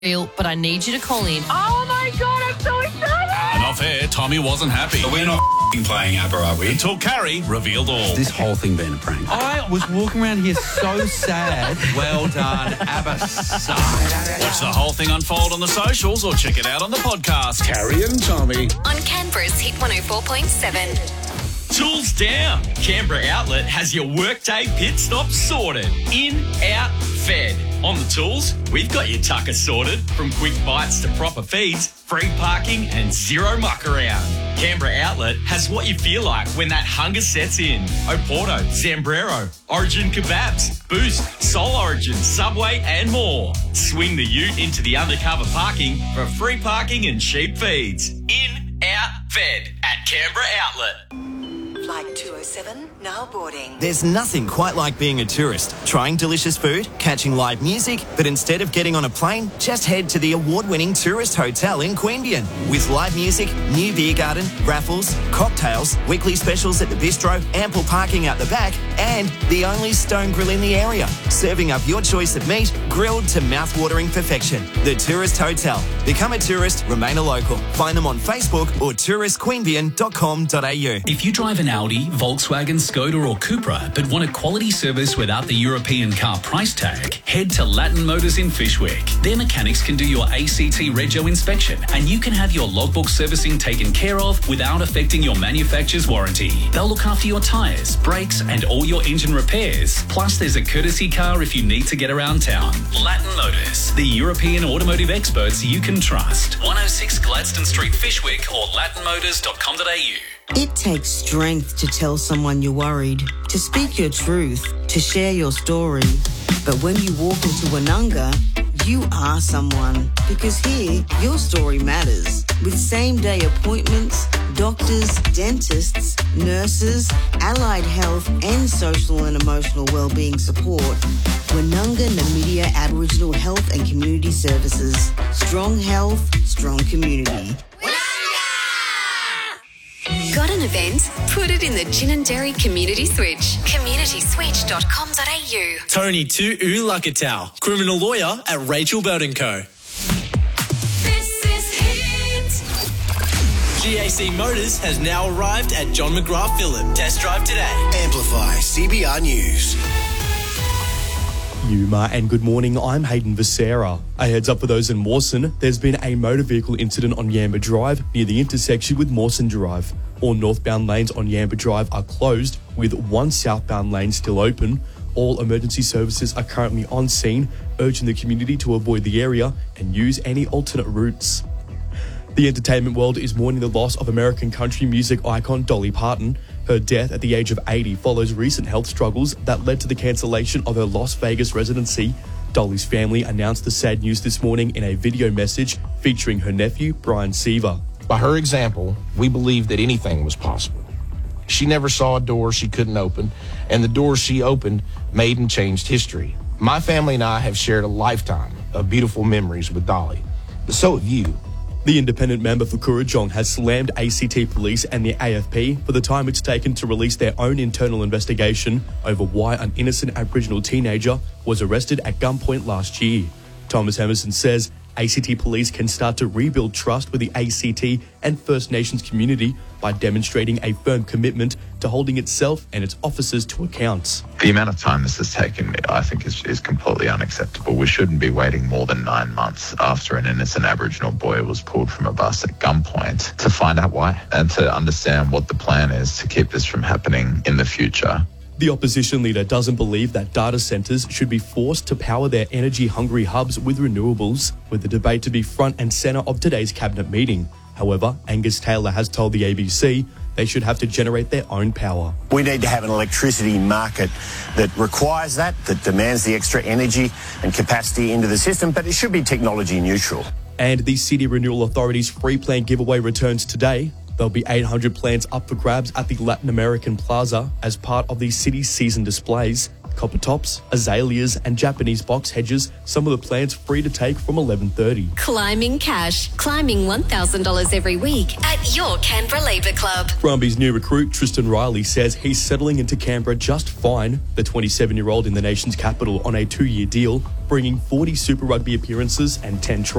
but I need you to call in. Oh my God, I'm so excited! And off air, Tommy wasn't happy. But we're not playing ABBA, are we? Until Carrie revealed all. This whole thing being a prank. I was walking around here so sad. Well done, ABBA sucks. Watch the whole thing unfold on the socials or check it out on the podcast. Carrie and Tommy. On Canberra's Hit 104.7. Tools down. Canberra Outlet has your workday pit stop sorted. In, out, fed. On the tools, we've got your tucker sorted. From quick bites to proper feeds, free parking and zero muck around. Canberra Outlet has what you feel like when that hunger sets in. Oporto, Zambrero, Origin Kebabs, Boost, Soul Origin, Subway and more. Swing the ute into the undercover parking for free parking and cheap feeds. In, out, fed at Canberra Outlet. Flight 207, now boarding. There's nothing quite like being a tourist. Trying delicious food, catching live music, but instead of getting on a plane, just head to the award-winning tourist hotel in Queanbeyan. With live music, new beer garden, raffles, cocktails, weekly specials at the bistro, ample parking out the back, and the only stone grill in the area. Serving up your choice of meat, grilled to mouth-watering perfection. The Tourist Hotel. Become a tourist, remain a local. Find them on Facebook or touristqueanbeyan.com.au. If you drive an Audi, Volkswagen, Skoda or Cupra but want a quality service without the European car price tag, head to Latin Motors in Fyshwick. Their mechanics can do your ACT Rego inspection and you can have your logbook servicing taken care of without affecting your manufacturer's warranty. They'll look after your tyres, brakes and all your engine repairs. Plus there's a courtesy car if you need to get around town. Latin Motors, the European automotive experts you can trust. 106 Gladstone Street, Fyshwick or latinmotors.com.au. It takes strength to tell someone you're worried, to speak your truth, to share your story. But when you walk into Woononga, you are someone. Because here, your story matters. With same-day appointments, doctors, dentists, nurses, allied health and social and emotional wellbeing support, Woononga Namibia Aboriginal Health and Community Services. Strong health, strong community. Got an event? Put it in the Ginninderry Community Switch. communityswitch.com.au. Tony Tu Lakatau, criminal lawyer at Rachel Belt & Co. This is Hit. GAC Motors has now arrived at John McGrath Phillip. Test drive today. Amplify CBR News. Yuma and good morning, I'm Hayden Visera. A heads up for those in Mawson, there's been a motor vehicle incident on Yamba Drive near the intersection with Mawson Drive. All northbound lanes on Yamba Drive are closed, with one southbound lane still open. All emergency services are currently on scene, urging the community to avoid the area and use any alternate routes. The entertainment world is mourning the loss of American country music icon Dolly Parton. Her death at the age of 80 follows recent health struggles that led to the cancellation of her Las Vegas residency. Dolly's family announced the sad news this morning in a video message featuring her nephew, Brian Seaver. By her example, we believe that anything was possible. She never saw a door she couldn't open, and the doors she opened made and changed history. My family and I have shared a lifetime of beautiful memories with Dolly, but so have you. The independent member for Kurrajong has slammed ACT Police and the AFP for the time it's taken to release their own internal investigation over why an innocent Aboriginal teenager was arrested at gunpoint last year. Thomas Emerson says ACT Police can start to rebuild trust with the ACT and First Nations community by demonstrating a firm commitment to holding itself and its officers to account. The amount of time this has taken, I think, is completely unacceptable. We shouldn't be waiting more than 9 months after an innocent Aboriginal boy was pulled from a bus at gunpoint to find out why and to understand what the plan is to keep this from happening in the future. The opposition leader doesn't believe that data centres should be forced to power their energy-hungry hubs with renewables, with the debate to be front and centre of today's cabinet meeting. However, Angus Taylor has told the ABC they should have to generate their own power. We need to have an electricity market that requires that demands the extra energy and capacity into the system, but it should be technology neutral. And the City Renewal Authority's free plan giveaway returns today. There'll be 800 plans up for grabs at the Latin American Plaza as part of the city's season displays. copper tops, azaleas and Japanese box hedges, some of the plants free to take from 11:30. Climbing cash. Climbing $1,000 every week at your Canberra Labour Club. Brumbies new recruit Tristan Riley says he's settling into Canberra just fine. The 27-year-old in the nation's capital on a 2-year deal, bringing 40 Super Rugby appearances and 10 tries.